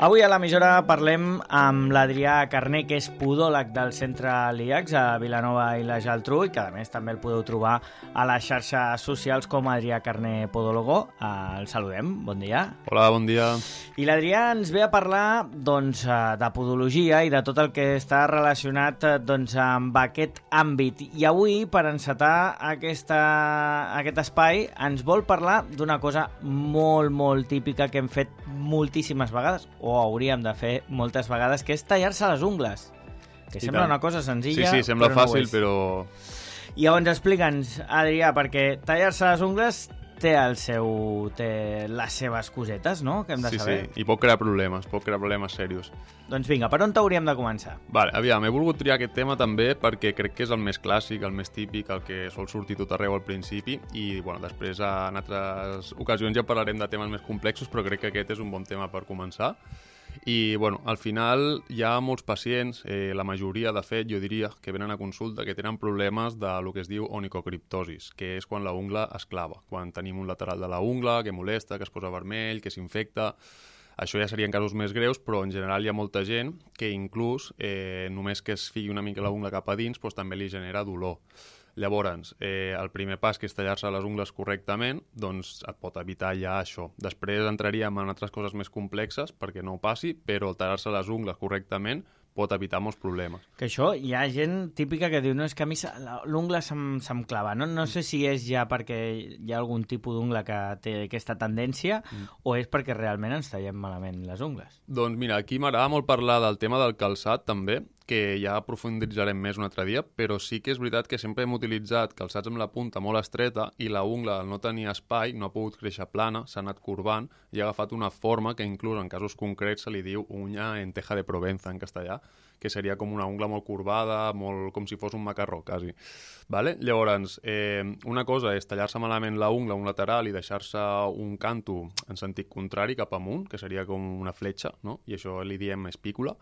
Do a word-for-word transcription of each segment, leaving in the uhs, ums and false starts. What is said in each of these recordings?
Avui a l'emissora parlem amb l'Adrià Carné, que és podòleg del centre l'IACS a Vilanova i la Geltrú, i que a més també el podeu trobar a les xarxes socials com Adrià Carné Podólogo. El saludem, bon dia. Hola, bon dia. I l'Adrià ens ve a parlar doncs, de podologia i de tot el que està relacionat doncs, amb aquest àmbit. I avui, per encetar aquesta, aquest espai, ens vol parlar d'una cosa molt, molt típica que hem fet moltíssimes vegades, o hauríem de fer moltes vegades, que és tallar-se les ungles. Que I sembla tant. una cosa senzilla, Sí, sí, sembla però fàcil, no ho és. però... I llavors explica'ns, Adrià, perquè tallar-se les ungles té, el seu, té les seves cosetes, no?, que hem de Sí, saber. sí, i pot crear problemes, pot crear problemes serios. Doncs vinga, per on hauríem de començar? Vale, aviam, he volgut triar aquest tema també perquè crec que és el més clàssic, el més típic, el que sol sortir tot arreu al principi i, bueno, després en altres ocasions ja parlarem de temes més complexos, però crec que aquest és un bon tema per començar. I, bueno, al final hi ha molts pacients, eh, la majoria, de fet, jo diria, que venen a consulta que tenen problemes de lo que es diu onicocriptosis, que és quan la ungla es clava, quan tenim un lateral de la ungla que molesta, que es posa vermell, que s'infecta. Això ja serien casos més greus, però en general hi ha molta gent que inclús eh, només que es fiï una mica la ungla cap a dins doncs, també li genera dolor. Llavors, eh, el primer pas, que és tallar-se les ungles correctament, doncs et pot evitar ja això. Després entraríem en altres coses més complexes perquè no ho passi, però tallar-se les ungles correctament pot evitar molts problemes. Que això, hi ha gent típica que diu no, és que a mi se- la- l'ungla se'm, se'm clava. No, no sé si és ja perquè hi ha algun tipus d'ungla que té aquesta tendència mm. o és perquè realment ens tallem malament les ungles. Doncs mira, aquí m'agrada molt parlar del tema del calçat també, que ja aprofunditzarem més un altre dia, però sí que és veritat que sempre hem utilitzat calçats amb la punta molt estreta i la ungla, al no tenir espai, no ha pogut créixer plana, s'ha anat corbant i ha agafat una forma que inclús en casos concrets se li diu uña en teja de Provenza en castellà, que seria com una ungla molt corbada, molt, com si fos un macarró, quasi. Vale? Llavors, eh, una cosa és tallar-se malament la ungla, un lateral, i deixar-se un canto en sentit contrari, cap amunt, que seria com una fletxa, no? I això li diem espícula.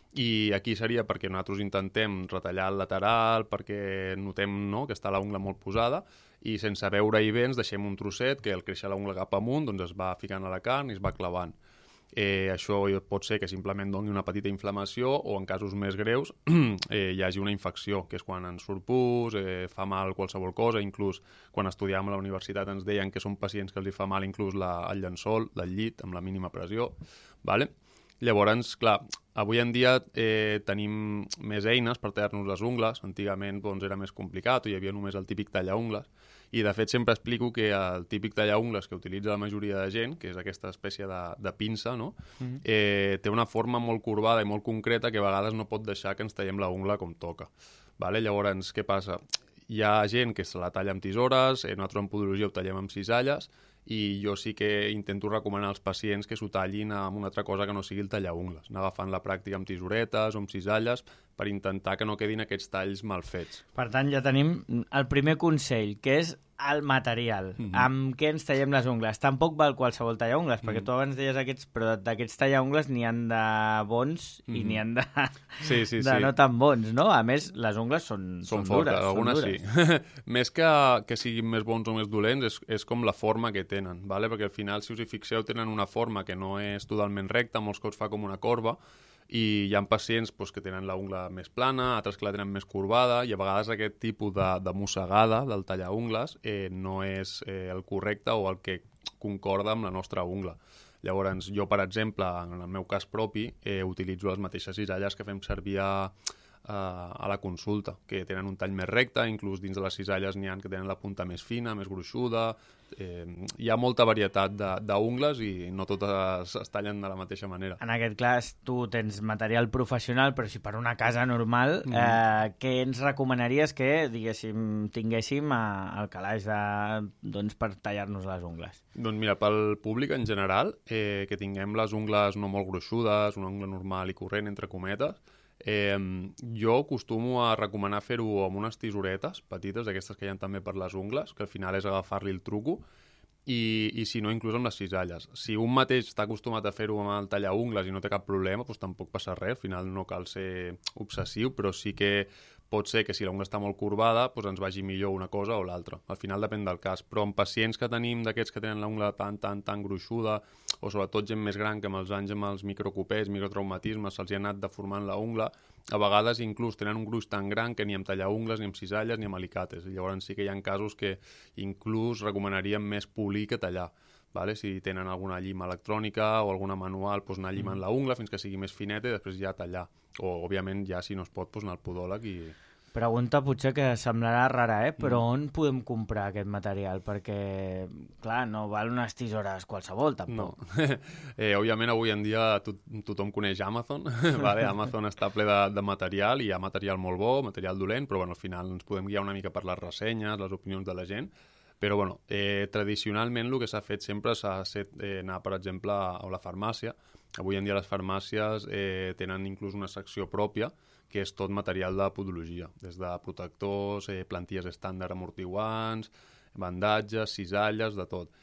I aquí seria perquè nosaltres intentem retallar el lateral, perquè notem, no?, que està la ungla molt posada, i sense veure-hi bé ens deixem un trosset que al créixer la ungla cap amunt doncs es va ficant a la carn i es va clavant. Eh, això pot ser que simplement doni una petita inflamació o en casos més greus eh, hi hagi una infecció, que és quan ens surt pus, eh, fa mal qualsevol cosa, inclús quan estudiàvem a la universitat ens deien que són pacients que els hi fa mal inclús la, el llençol del llit amb la mínima pressió, vale? Llavors, clar, avui en dia eh, tenim més eines per tallar-nos les ungles. Antigament doncs, era més complicat, o hi havia només el típic tallaungles. I, de fet, sempre explico que el típic tallaungles que utilitza la majoria de gent, que és aquesta espècie de, de pinça, no? Mm-hmm. eh, té una forma molt corbada i molt concreta que a vegades no pot deixar que ens tallem la ungla com toca. Vale? Llavors, què passa? Hi ha gent que se la talla amb tisores, eh, nosaltres en podologia ho tallem amb cisalles, i jo sí que intento recomanar als pacients que s'ho tallin amb una altra cosa que no sigui el tallaungles, anar agafant la pràctica amb tisoretes o amb cisalles per intentar que no quedin aquests talls mal fets. Per tant, ja tenim el primer consell, que és el material, mm-hmm. amb què ens tallem les ungles. Tampoc val qualsevol tallaungles, mm-hmm. perquè tu abans deies aquests, però d'aquests tallaungles n'hi han de bons mm-hmm. i n'hi han de, sí, sí, de sí. no tan bons, no? A més, les ungles són, són, són fortes, dures. algunes són dures. sí. Més que, que siguin més bons o més dolents, és, és com la forma que tenen, ¿vale? Perquè al final, si us hi fixeu, tenen una forma que no és totalment recta, molts cops fa com una corba, i hi ha pacients doncs, que tenen la ungla més plana, altres que la tenen més corbada, i a vegades aquest tipus de, de mossegada del tallaungles eh, no és eh, el correcte o el que concorda amb la nostra ungla. Llavors, jo, per exemple, en el meu cas propi, eh, utilitzo les mateixes cisalles que fem servir a, a, a la consulta, que tenen un tall més recte, inclús dins de les cisalles n'hi ha que tenen la punta més fina, més gruixuda. Eh, hi ha molta varietat d'ungles i no totes es tallen de la mateixa manera. En aquest cas, tu tens material professional, però si per una casa normal, mm. eh, què ens recomanaries que, diguéssim, tinguéssim al calaix de, doncs, per tallar-nos les ungles? Doncs mira, pel públic en general, eh, que tinguem les ungles no molt gruixudes, una ungla normal i corrent, entre cometes, Eh, jo acostumo a recomanar fer-ho amb unes tisoretes petites, aquestes que hi ha també per les ungles, que al final és agafar-li el truco, i, i si no, inclús amb les cisalles. Si un mateix està acostumat a fer-ho amb el tallaungles i no té cap problema, doncs tampoc passa res, al final no cal ser obsessiu, però sí que pot ser que si l'ungla està molt corbada doncs ens vagi millor una cosa o l'altra. Al final depèn del cas, però en pacients que tenim d'aquests que tenen l'ungla tan, tan, tan gruixuda, o sobretot gent més gran que amb els anys amb els microcopers, microtraumatismes, se'ls ha anat deformant la ungla, a vegades inclús tenen un gruix tan gran que ni amb tallar ungles, ni amb cisalles, ni amb alicates. I llavors sí que hi ha casos que inclús recomanaríem més polir que tallar. Vale? Si tenen alguna llima electrònica o alguna manual, doncs anar llimant la ungla fins que sigui més fineta i després ja tallar. O, òbviament, ja si no es pot, doncs anar al podòleg i... Pregunta potser que semblarà rara, eh? Però on podem comprar aquest material? Perquè, clar, no val unes tisores qualsevol, tampoc. No. eh, òbviament, avui en dia to tothom coneix Amazon. Vale? Amazon està ple de, de material, i hi ha material molt bo, material dolent, però bueno, al final ens podem guiar una mica per les ressenyes, les opinions de la gent. Però bueno, eh, tradicionalment el que s'ha fet sempre s'ha set eh, anar, per exemple, a la farmàcia. Avui en dia les farmàcies eh, tenen inclús una secció pròpia que és tot material de podologia, des de protectors, eh, plantilles estàndard amortiguants, bandatges, cisalles, de tot.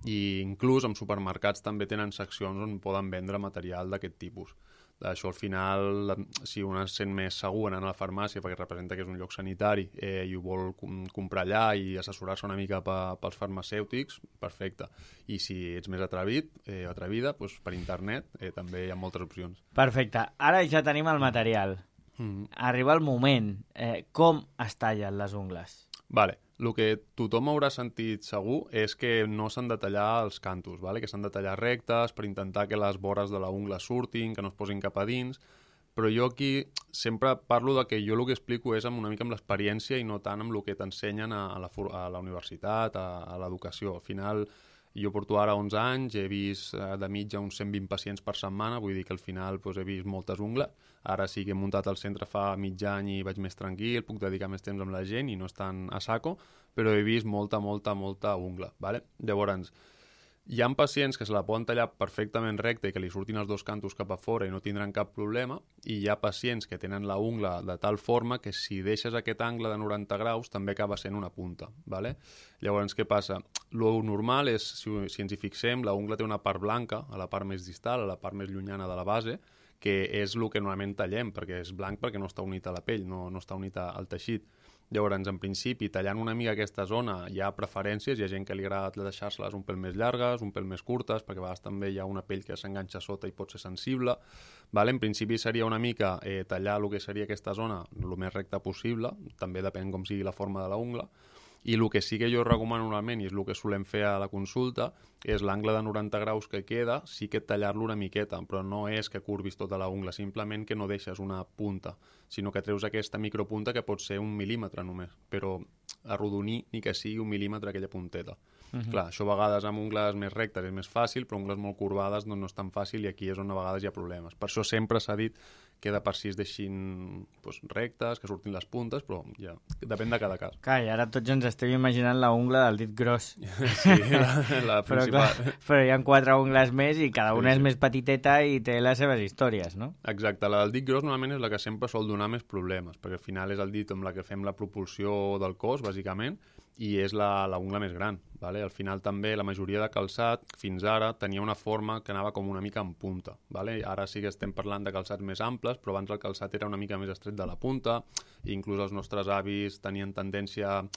I inclús en supermercats també tenen seccions on poden vendre material d'aquest tipus. Això al final, si un es sent més segur anant a la farmàcia perquè representa que és un lloc sanitari eh, i ho vol com comprar allà i assessorar-se una mica pe pels farmacèutics, perfecte. I si ets més atrevit eh, o atrevida, doncs per internet eh, també hi ha moltes opcions. Perfecte. Ara ja tenim el material. Mm-hmm. Arriba el moment. Eh, com es tallen les ungles? Vale. El que tothom haurà sentit segur és que no s'han de tallar els cantos, vale? Que s'han de tallar rectes per intentar que les vores de la ungla surtin, que no es posin cap a dins, però jo aquí sempre parlo de que jo el que explico és amb una mica amb l'experiència i no tant amb el que t'ensenyen a, a, la, a la universitat, a, a l'educació. Al final, jo porto ara onze anys, he vist de mitja uns cent vint pacients per setmana, vull dir que al final doncs, he vist moltes ungles. Ara sí que he muntat el centre fa mig any i vaig més tranquil, puc dedicar més temps amb la gent i no és tan a saco, però he vist molta, molta, molta ungla. Vale? Llavors, hi ha pacients que se la poden tallar perfectament recta i que li surtin els dos cantos cap a fora i no tindran cap problema, i hi ha pacients que tenen la ungla de tal forma que si deixes aquest angle de noranta graus també acaba sent una punta. Vale? Llavors, què passa? Lo normal és, si, si ens hi fixem, la ungla té una part blanca a la part més distal, a la part més llunyana de la base, que és el que normalment tallem, perquè és blanc perquè no està unit a la pell, no, no està unit al teixit. Llavors, en principi, tallant una mica aquesta zona hi ha preferències, hi ha gent que li agrada deixar-se-les un pèl més llargues, un pèl més curtes, perquè a vegades també hi ha una pell que s'enganxa sota i pot ser sensible. Vale? En principi seria una mica eh, tallar el que seria aquesta zona el més recta possible, també depèn com sigui la forma de la ungla, i el que sí que jo recomano normalment, i és el que solem fer a la consulta, és l'angle de noranta graus que queda, sí que tallar-lo una miqueta, però no és que curvis tota la ungla, simplement que no deixes una punta, sinó que treus aquesta micropunta que pot ser un mil·límetre només, però arrodonir ni que sigui un mil·límetre aquella punteta. Uh-huh. Clar, això a vegades amb ungles més rectes és més fàcil, però ungles molt corbades no, no és tan fàcil i aquí és on a vegades hi ha problemes. Per això sempre s'ha dit que de per si es deixin pues, rectes, que surtin les puntes, però ja depèn de cada cas. Clar, i ara tots ens estem imaginant la ungla del dit gros. Sí, la, la però, principal. Clar, però hi ha quatre ungles més i cada una sí, és sí. més petiteta i té les seves històries, no? Exacte, la del dit gros normalment és la que sempre sol donar més problemes, perquè al final és el dit amb la que fem la propulsió del cos, bàsicament, i és la, la ungla més gran. Vale? Al final també la majoria de calçat fins ara tenia una forma que anava com una mica en punta. Vale? Ara sí que estem parlant de calçats més amples, però abans el calçat era una mica més estret de la punta, i inclús els nostres avis tenien tendència a,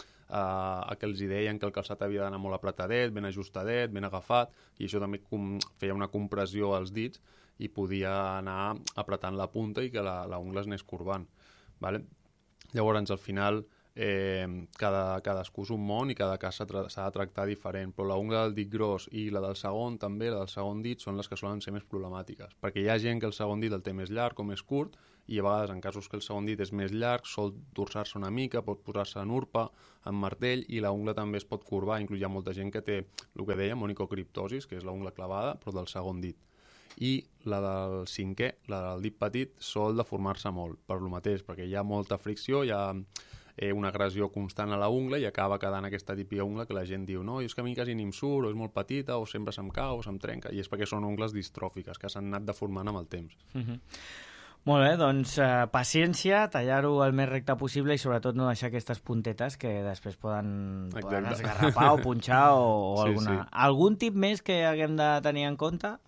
a que els deien que el calçat havia d'anar molt apretadet, ben ajustadet, ben agafat, i això també com, feia una compressió als dits i podia anar apretant la punta i que la, la ungla es anés corbant. Vale? Llavors, al final, Eh, cada, cadascú és un món i cada cas s'ha de tractar diferent, però la ungla del dit gros i la del segon també, la del segon dit, són les que solen ser més problemàtiques, perquè hi ha gent que el segon dit el té més llarg o més curt, i a vegades en casos que el segon dit és més llarg sol torçar-se una mica, pot posar-se en urpa, en martell, i la ungla també es pot corbar. Inclús hi ha molta gent que té el que dèiem onicocriptosis, que és la ungla clavada, però del segon dit. I la del cinquè, la del dit petit, sol deformar-se molt, per lo mateix, perquè hi ha molta fricció, hi ha eh, una agressió constant a la ungla i acaba quedant aquesta típica ungla que la gent diu no, és que a mi quasi ni em surt, o és molt petita, o sempre se'm cau, o se'm trenca, i és perquè són ungles distròfiques que s'han anat deformant amb el temps. Mm-hmm. Molt bé, doncs eh, paciència, tallar-ho el més recte possible i sobretot no deixar aquestes puntetes que després poden, poden esgarrapar o punxar o, o sí, alguna... sí. Algun tip més que haguem de tenir en compte?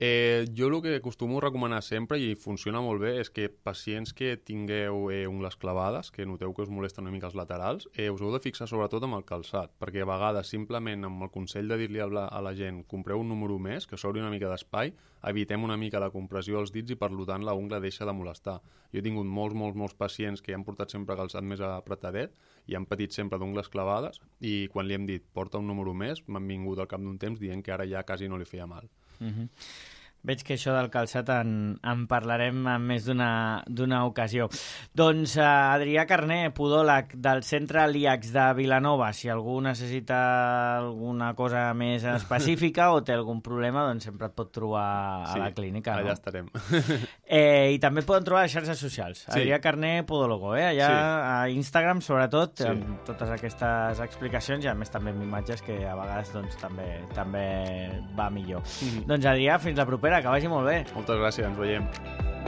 Eh, jo el que acostumo a recomanar sempre, i funciona molt bé, és que pacients que tingueu eh, ungles clavades, que noteu que us molesten una mica els laterals, eh, us heu de fixar sobretot amb el calçat, perquè a vegades simplement amb el consell de dir-li a la, a la gent compreu un número més, que s'obri una mica d'espai, evitem una mica la compressió als dits i per tant la ungla deixa de molestar. Jo he tingut molts, molts, molts pacients que han portat sempre calçat més apretadet i han patit sempre d'ungles clavades i quan li hem dit porta un número més m'han vingut al cap d'un temps dient que ara ja quasi no li feia mal. Mhm. Veig que això del calçat en, en parlarem en més d'una ocasió. Doncs uh, Adrià Carné, podòleg del Centre L I A C de Vilanova, si algú necessita alguna cosa més específica o té algun problema, doncs sempre et pot trobar a sí, la clínica. Allà no? estarem. Eh, I també poden trobar les xarxes socials. Sí. Adrià Carné, podòlogo, eh? Allà sí. A Instagram, sobretot, sí. amb totes aquestes explicacions i a més també amb imatges que a vegades doncs, també, també va millor. Mm-hmm. Doncs Adrià, fins la propera. Que vagi molt bé. Moltes gràcies, ens veiem.